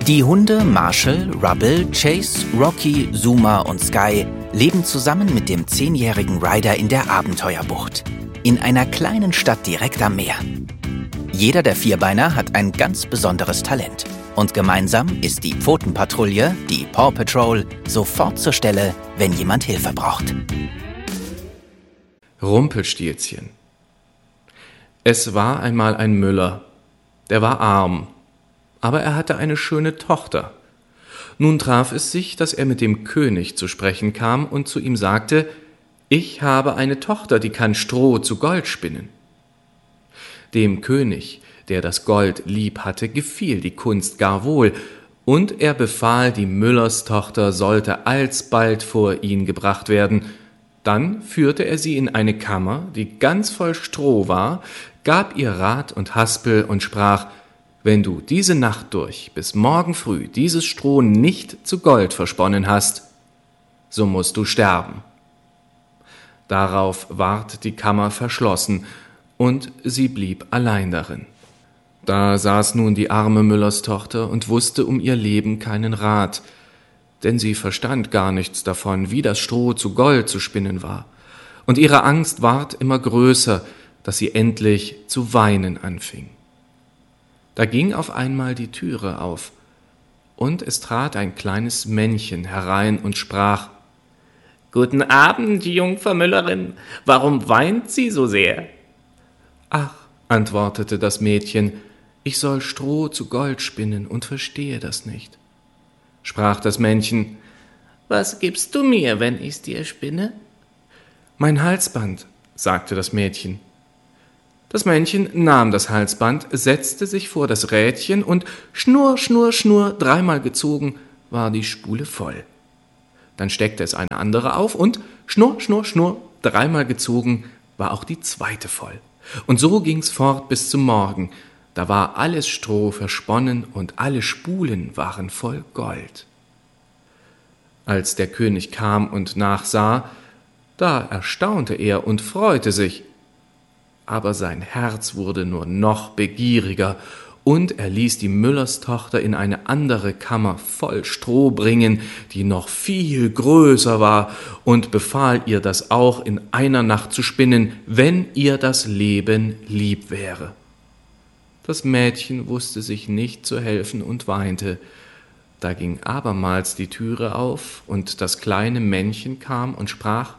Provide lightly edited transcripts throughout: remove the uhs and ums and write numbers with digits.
Die Hunde Marshall, Rubble, Chase, Rocky, Zuma und Sky leben zusammen mit dem 10-jährigen Ryder in der Abenteuerbucht, in einer kleinen Stadt direkt am Meer. Jeder der Vierbeiner hat ein ganz besonderes Talent. Und gemeinsam ist die Pfotenpatrouille, die Paw Patrol, sofort zur Stelle, wenn jemand Hilfe braucht. Rumpelstilzchen. Es war einmal ein Müller, der war arm, aber er hatte eine schöne Tochter. Nun traf es sich, dass er mit dem König zu sprechen kam und zu ihm sagte: »Ich habe eine Tochter, die kann Stroh zu Gold spinnen.« Dem König, der das Gold lieb hatte, gefiel die Kunst gar wohl, und er befahl, die Müllerstochter sollte alsbald vor ihn gebracht werden. Dann führte er sie in eine Kammer, die ganz voll Stroh war, gab ihr Rat und Haspel und sprach: »Wenn du diese Nacht durch bis morgen früh dieses Stroh nicht zu Gold versponnen hast, so musst du sterben.« Darauf ward die Kammer verschlossen, und sie blieb allein darin. Da saß nun die arme Müllerstochter und wusste um ihr Leben keinen Rat, denn sie verstand gar nichts davon, wie das Stroh zu Gold zu spinnen war. Und ihre Angst ward immer größer, dass sie endlich zu weinen anfing. Da ging auf einmal die Türe auf, und es trat ein kleines Männchen herein und sprach: »Guten Abend, Jungfer Müllerin, warum weint sie so sehr?« »Ach«, antwortete das Mädchen, »ich soll Stroh zu Gold spinnen und verstehe das nicht.« Sprach das Männchen: »Was gibst du mir, wenn ich's dir spinne?« »Mein Halsband«, sagte das Mädchen. Das Männchen nahm das Halsband, setzte sich vor das Rädchen und schnurr, schnurr, schnurr, 3-mal gezogen, war die Spule voll. Dann steckte es eine andere auf und schnurr, schnurr, schnurr, 3-mal gezogen, war auch die 2. voll. Und so ging's fort bis zum Morgen. Da war alles Stroh versponnen und alle Spulen waren voll Gold. Als der König kam und nachsah, da erstaunte er und freute sich. Aber sein Herz wurde nur noch begieriger, und er ließ die Müllerstochter in eine andere Kammer voll Stroh bringen, die noch viel größer war, und befahl ihr, das auch in einer Nacht zu spinnen, wenn ihr das Leben lieb wäre. Das Mädchen wusste sich nicht zu helfen und weinte. Da ging abermals die Türe auf, und das kleine Männchen kam und sprach: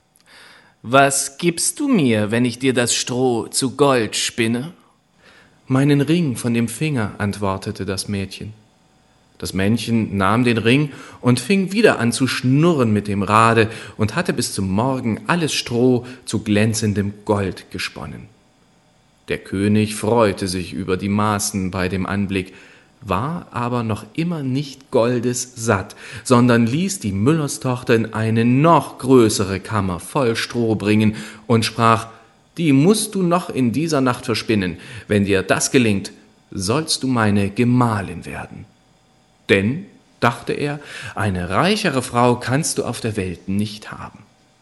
»Was gibst du mir, wenn ich dir das Stroh zu Gold spinne?« »Meinen Ring von dem Finger«, antwortete das Mädchen. Das Männchen nahm den Ring und fing wieder an zu schnurren mit dem Rade und hatte bis zum Morgen alles Stroh zu glänzendem Gold gesponnen. Der König freute sich über die Maßen bei dem Anblick, war aber noch immer nicht goldessatt, sondern ließ die Müllerstochter in eine noch größere Kammer voll Stroh bringen und sprach: »Die musst du noch in dieser Nacht verspinnen. Wenn dir das gelingt, sollst du meine Gemahlin werden.« Denn, dachte er, eine reichere Frau kannst du auf der Welt nicht haben.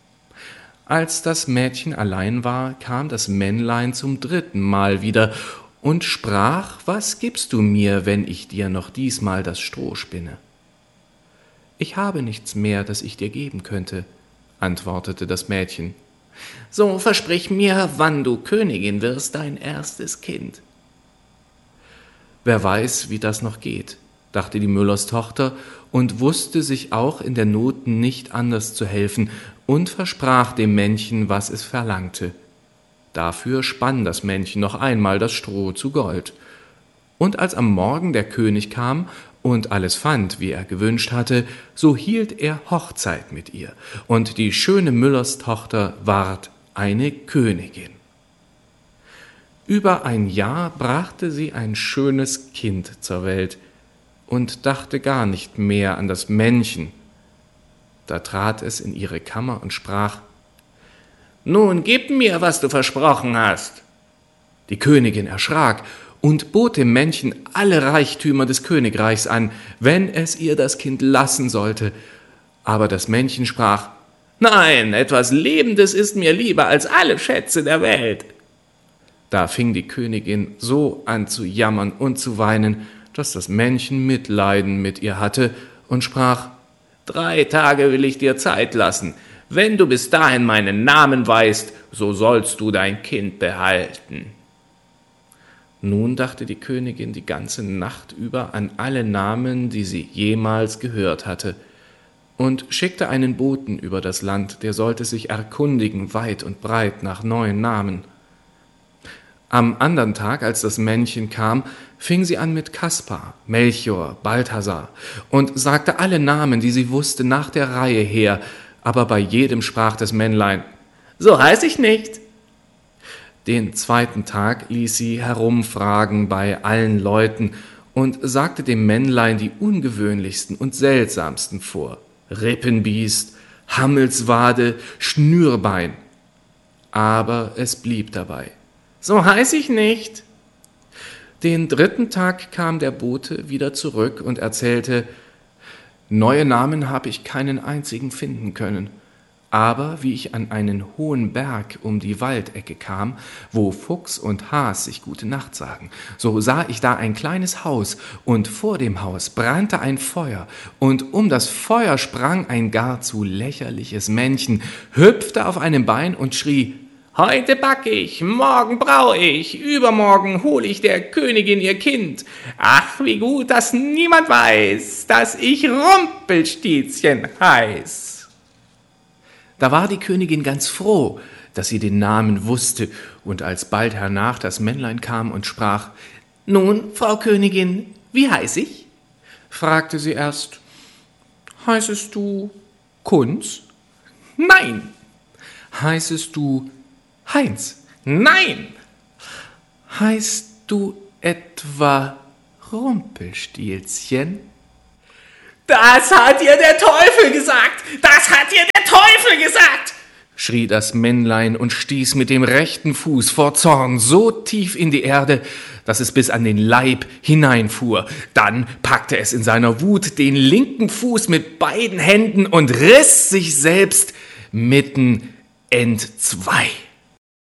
Als das Mädchen allein war, kam das Männlein zum 3. Mal wieder und sprach: »Was gibst du mir, wenn ich dir noch diesmal das Stroh spinne?« »Ich habe nichts mehr, das ich dir geben könnte«, antwortete das Mädchen. »So versprich mir, wann du Königin wirst, dein erstes Kind.« »Wer weiß, wie das noch geht«, dachte die Müllerstochter und wusste sich auch in der Not nicht anders zu helfen und versprach dem Männchen, was es verlangte. Dafür spann das Männchen noch einmal das Stroh zu Gold. Und als am Morgen der König kam und alles fand, wie er gewünscht hatte, so hielt er Hochzeit mit ihr, und die schöne Müllerstochter ward eine Königin. Über ein Jahr brachte sie ein schönes Kind zur Welt und dachte gar nicht mehr an das Männchen. Da trat es in ihre Kammer und sprach: »Nun gib mir, was du versprochen hast.« Die Königin erschrak und bot dem Männchen alle Reichtümer des Königreichs an, wenn es ihr das Kind lassen sollte. Aber das Männchen sprach: »Nein, etwas Lebendes ist mir lieber als alle Schätze der Welt.« Da fing die Königin so an zu jammern und zu weinen, dass das Männchen Mitleiden mit ihr hatte und sprach: »3 Tage will ich dir Zeit lassen. Wenn du bis dahin meinen Namen weißt, so sollst du dein Kind behalten.« Nun dachte die Königin die ganze Nacht über an alle Namen, die sie jemals gehört hatte, und schickte einen Boten über das Land, der sollte sich erkundigen weit und breit nach neuen Namen. Am andern Tag, als das Männchen kam, fing sie an mit Kaspar, Melchior, Balthasar und sagte alle Namen, die sie wusste, nach der Reihe her, aber bei jedem sprach das Männlein: »So heiß ich nicht.« Den 2. Tag ließ sie herumfragen bei allen Leuten und sagte dem Männlein die ungewöhnlichsten und seltsamsten vor: Rippenbiest, Hammelswade, Schnürbein. Aber es blieb dabei: »So heiß ich nicht.« Den 3. Tag kam der Bote wieder zurück und erzählte: »Neue Namen habe ich keinen einzigen finden können. Aber wie ich an einen hohen Berg um die Waldecke kam, wo Fuchs und Has sich gute Nacht sagen, so sah ich da ein kleines Haus, und vor dem Haus brannte ein Feuer, und um das Feuer sprang ein gar zu lächerliches Männchen, hüpfte auf einem Bein und schrie: »Heute back ich, morgen brau ich, übermorgen hol ich der Königin ihr Kind. Ach, wie gut, dass niemand weiß, dass ich Rumpelstilzchen heiß.« Da war die Königin ganz froh, dass sie den Namen wusste, und als bald hernach das Männlein kam und sprach: »Nun, Frau Königin, wie heiß ich?« fragte sie erst: »Heißest du Kunz?« »Nein.« »Heißest du Heinz?« »Nein.« »Heißt du etwa Rumpelstilzchen?« »Das hat dir der Teufel gesagt! Das hat dir der Teufel gesagt!« schrie das Männlein und stieß mit dem rechten Fuß vor Zorn so tief in die Erde, dass es bis an den Leib hineinfuhr. Dann packte es in seiner Wut den linken Fuß mit beiden Händen und riss sich selbst mitten entzwei.